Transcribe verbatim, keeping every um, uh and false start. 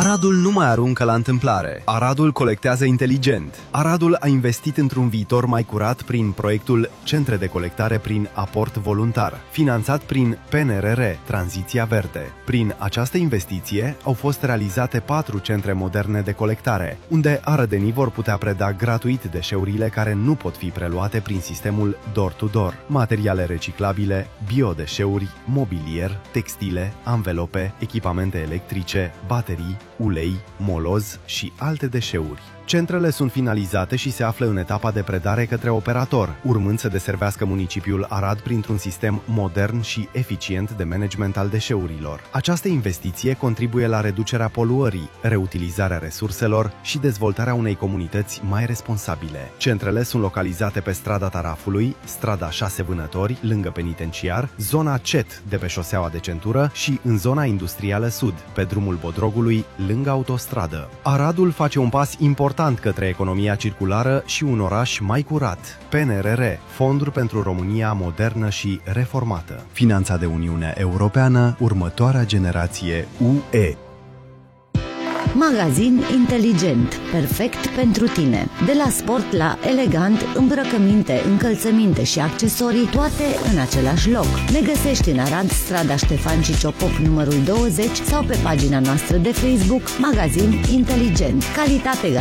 Aradul nu mai aruncă la întâmplare. Aradul colectează inteligent. Aradul a investit într-un viitor mai curat prin proiectul Centre de colectare prin aport voluntar, finanțat prin P N R R, Tranziția Verde. Prin această investiție au fost realizate patru centre moderne de colectare, unde arădenii vor putea preda gratuit deșeurile care nu pot fi preluate prin sistemul door-to-door, materiale reciclabile, biodeșeuri, mobilier, textile, anvelope, echipamente electrice, baterii, ulei, moloz și alte deșeuri. Centrele sunt finalizate și se află în etapa de predare către operator, urmând să deservească municipiul Arad printr-un sistem modern și eficient de management al deșeurilor. Această investiție contribuie la reducerea poluării, reutilizarea resurselor și dezvoltarea unei comunități mai responsabile. Centrele sunt localizate pe strada Tarafului, strada șase Vânători, lângă penitenciar, zona C E T de pe șoseaua de centură și în zona industrială sud, pe drumul Bodrogului, lângă autostradă. Aradul face un pas important către economia circulară și un oraș mai curat. P N R R, Fonduri pentru România modernă și reformată. Finanțat de Uniunea Europeană, următoarea generație U E. Magazin inteligent, perfect pentru tine. De la sport la elegant, îmbrăcăminte, încălțăminte și accesorii, toate în același loc. Ne găsești în Arad, strada Ștefan Ciciopop, numărul douăzeci sau pe pagina noastră de Facebook, Magazin inteligent. Calitate